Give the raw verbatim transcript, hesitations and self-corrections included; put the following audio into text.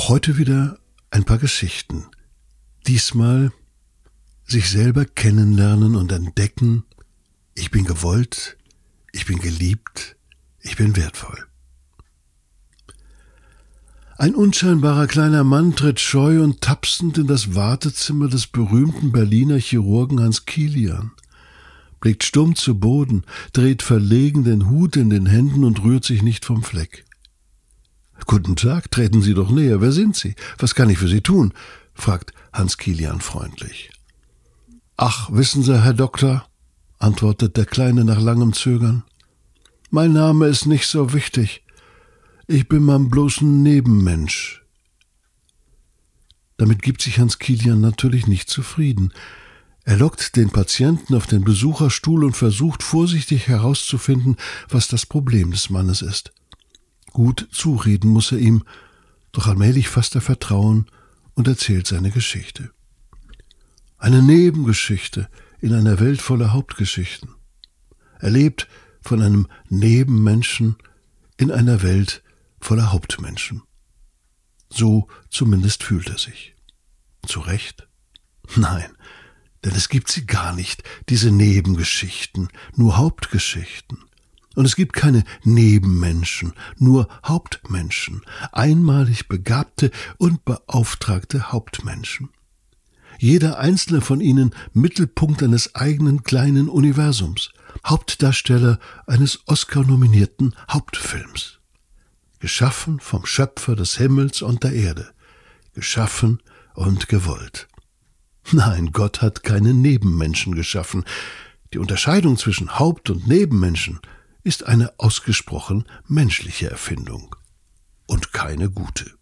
Auch heute wieder ein paar Geschichten. Diesmal sich selber kennenlernen und entdecken, ich bin gewollt, ich bin geliebt, ich bin wertvoll. Ein unscheinbarer kleiner Mann tritt scheu und tapsend in das Wartezimmer des berühmten Berliner Chirurgen Hans Kilian, blickt stumm zu Boden, dreht verlegen den Hut in den Händen und rührt sich nicht vom Fleck. »Guten Tag, treten Sie doch näher. Wer sind Sie? Was kann ich für Sie tun?« fragt Hans Kilian freundlich. »Ach, wissen Sie, Herr Doktor«, antwortet der Kleine nach langem Zögern, »mein Name ist nicht so wichtig. Ich bin mal bloß ein Nebenmensch.« Damit gibt sich Hans Kilian natürlich nicht zufrieden. Er lockt den Patienten auf den Besucherstuhl und versucht vorsichtig herauszufinden, was das Problem des Mannes ist. Gut zureden muss er ihm, doch allmählich fasst er Vertrauen und erzählt seine Geschichte. Eine Nebengeschichte in einer Welt voller Hauptgeschichten. Er lebt von einem Nebenmenschen in einer Welt voller Hauptmenschen. So zumindest fühlt er sich. Zu Recht? Nein, denn es gibt sie gar nicht, diese Nebengeschichten, nur Hauptgeschichten. Und es gibt keine Nebenmenschen, nur Hauptmenschen, einmalig begabte und beauftragte Hauptmenschen. Jeder einzelne von ihnen Mittelpunkt eines eigenen kleinen Universums, Hauptdarsteller eines Oscar-nominierten Hauptfilms. Geschaffen vom Schöpfer des Himmels und der Erde, geschaffen und gewollt. Nein, Gott hat keine Nebenmenschen geschaffen. Die Unterscheidung zwischen Haupt- und Nebenmenschen ist eine ausgesprochen menschliche Erfindung und keine gute.